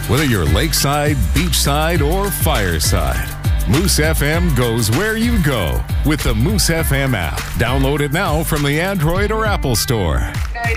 Whether you're lakeside, beachside, or fireside, Moose FM goes where you go with the Moose FM app. Download it now from the Android or Apple Store.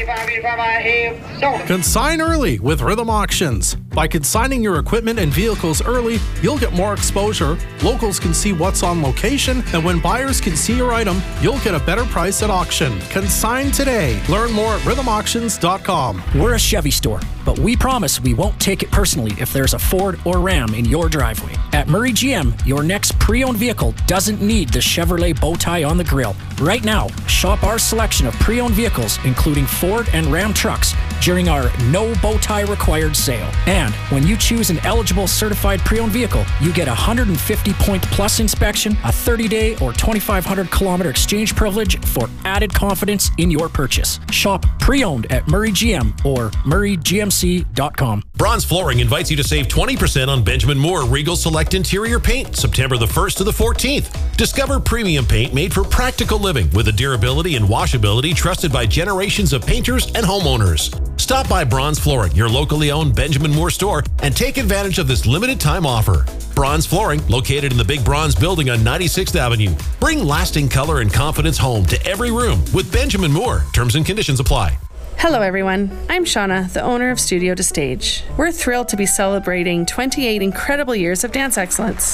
Consign early with Rhythm Auctions. By consigning your equipment and vehicles early, you'll get more exposure, locals can see what's on location, and when buyers can see your item, you'll get a better price at auction. Consign today. Learn more at rhythmauctions.com. We're a Chevy store, but we promise we won't take it personally if there's a Ford or Ram in your driveway. At Murray GM, your next pre-owned vehicle doesn't need the Chevrolet bow tie on the grill. Right now, shop our selection of pre-owned vehicles, including Ford and Ram trucks, during our no bow tie required sale. And when you choose an eligible certified pre-owned vehicle, you get a 150-point plus inspection, a 30-day or 2,500-kilometer exchange privilege for added confidence in your purchase. Shop pre-owned at Murray GM or murraygmc.com. Bronze Flooring invites you to save 20% on Benjamin Moore Regal Select Interior Paint, September the 1st to the 14th. Discover premium paint made for practical living with a durability and washability trusted by generations of painters and homeowners. Stop by Bronze Flooring, your locally owned Benjamin Moore store, and take advantage of this limited time offer. Bronze Flooring, located in the Big Bronze Building on 96th Avenue. Bring lasting color and confidence home to every room with Benjamin Moore. Terms and conditions apply. Hello everyone, I'm Shauna, the owner of Studio to Stage. We're thrilled to be celebrating 28 incredible years of dance excellence.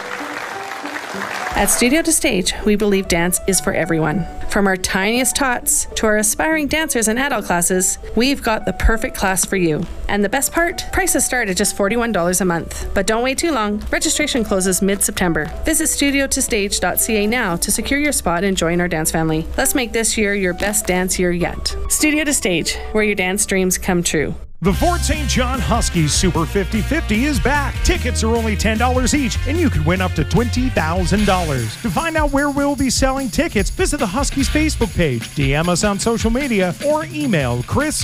At Studio to Stage, we believe dance is for everyone. From our tiniest tots to our aspiring dancers and adult classes, we've got the perfect class for you. And the best part? Prices start at just $41 a month. But don't wait too long. Registration closes mid-September. Visit studiotostage.ca now to secure your spot and join our dance family. Let's make this year your best dance year yet. Studio to Stage, where your dance dreams come true. The Fort St. John Huskies Super 50-50 is back. Tickets are only $10 each, and you can win up to $20,000. To find out where we'll be selling tickets, visit the Huskies Facebook page, DM us on social media, or email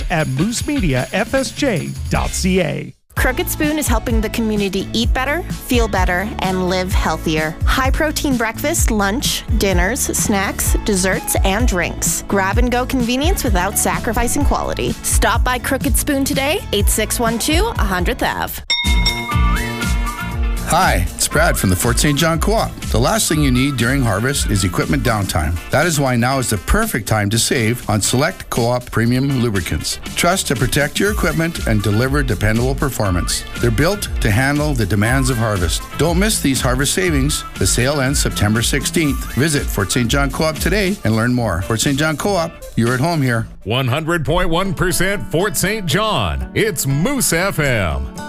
chris@moosemediafsj.ca. Crooked Spoon is helping the community eat better, feel better, and live healthier. High-protein breakfast, lunch, dinners, snacks, desserts, and drinks. Grab-and-go convenience without sacrificing quality. Stop by Crooked Spoon today, 8612 100th Ave. Hi, it's Brad from the Fort St. John Co-op. The last thing you need during harvest is equipment downtime. That is why now is the perfect time to save on select Co-op premium lubricants. Trust to protect your equipment and deliver dependable performance. They're built to handle the demands of harvest. Don't miss these harvest savings. The sale ends September 16th. Visit Fort St. John Co-op today and learn more. Fort St. John Co-op, you're at home here. 100.1% Fort St. John. It's Moose FM.